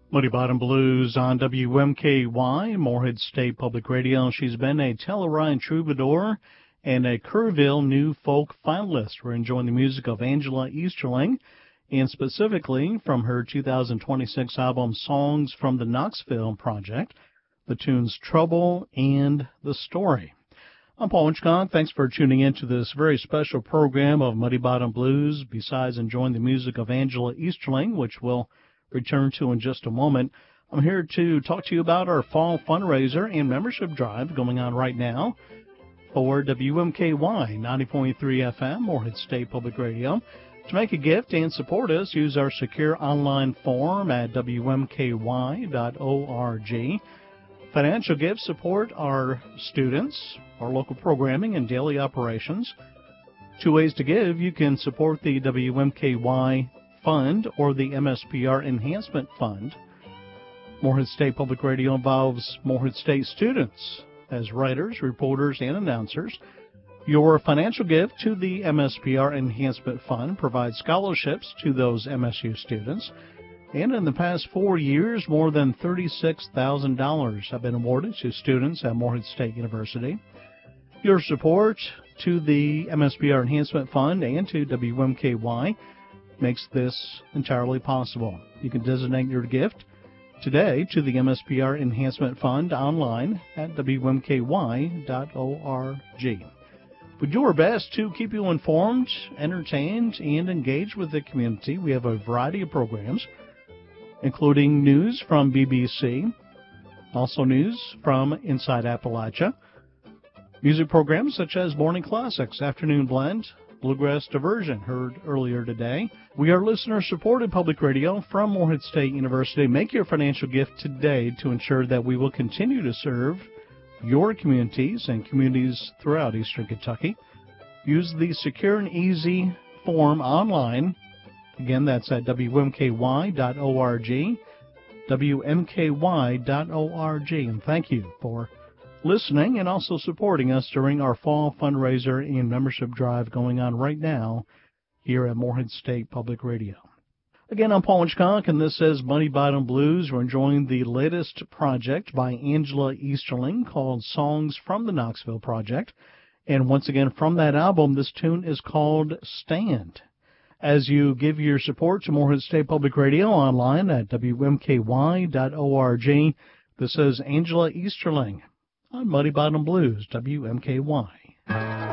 Muddy Bottom Blues on WMKY, Morehead State Public Radio. She's been a Telluride troubadour and a Kerrville New Folk finalist. We're enjoying the music of Angela Easterling, and specifically from her 2026 album Songs from the Knoxville Project, the tunes Trouble and The Story. I'm Paul Winchcock. Thanks for tuning in to this very special program of Muddy Bottom Blues. Besides enjoying the music of Angela Easterling, which we'll return to in just a moment, I'm here to talk to you about our fall fundraiser and membership drive going on right now for WMKY 90.3 FM, Morehead State Public Radio. To make a gift and support us, use our secure online form at WMKY.org. Financial gifts support our students, our local programming, and daily operations. Two ways to give. You can support the WMKY Fund or the MSPR Enhancement Fund. Morehead State Public Radio involves Morehead State students as writers, reporters, and announcers. Your financial gift to the MSPR Enhancement Fund provides scholarships to those MSU students. And in the past 4 years, more than $36,000 have been awarded to students at Morehead State University. Your support to the MSPR Enhancement Fund and to WMKY makes this entirely possible. You can designate your gift today to the MSPR Enhancement Fund online at WMKY.org. We do our best to keep you informed, entertained, and engaged with the community. We have a variety of programs, including news from BBC, also news from Inside Appalachia, music programs such as Morning Classics, Afternoon Blend, Bluegrass Diversion, heard earlier today. We are listener-supported public radio from Morehead State University. Make your financial gift today to ensure that we will continue to serve your communities and communities throughout Eastern Kentucky. Use the secure and easy form online. Again, that's at WMKY.org, WMKY.org. And thank you for listening and also supporting us during our fall fundraiser and membership drive going on right now here at Morehead State Public Radio. Again, I'm Paul Winchcock, and this is Muddy Bottom Blues. We're enjoying the latest project by Angela Easterling called Songs from the Knoxville Project. And once again, from that album, this tune is called Stand. As you give your support to Morehead State Public Radio online at WMKY.org, this is Angela Easterling on Muddy Bottom Blues, WMKY.